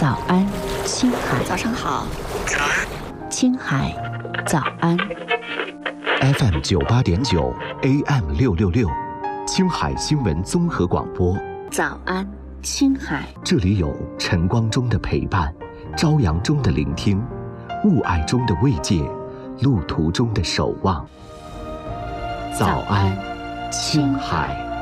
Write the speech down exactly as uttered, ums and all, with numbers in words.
早安，青海。 早上好，早安， 青海，早安。 F M 九八点九 A M 六六六，青海新闻综合广播。 早安，青海。 这里有晨光中的陪伴，朝阳中的聆听，雾霭中的慰藉，路途中的守望。早安，青海。